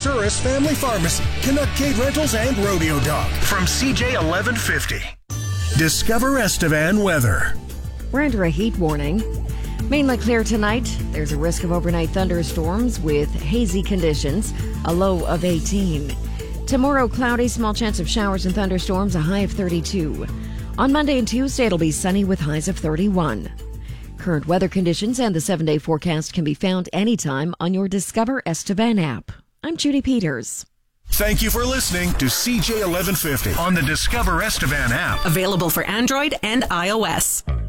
Tourist, Family Pharmacy, Canuck Cade Rentals, and Rodeo Dog. From CJ 1150. Discover Estevan weather. We're under a heat warning. Mainly clear tonight. There's a risk of overnight thunderstorms with hazy conditions, a low of 18. Tomorrow, cloudy, small chance of showers and thunderstorms, a high of 32. On Monday and Tuesday, it'll be sunny with highs of 31. Current weather conditions and the 7-day forecast can be found anytime on your Discover Estevan app. I'm Judy Peters. Thank you for listening to CJ 1150 on the Discover Estevan app. Available for Android and iOS.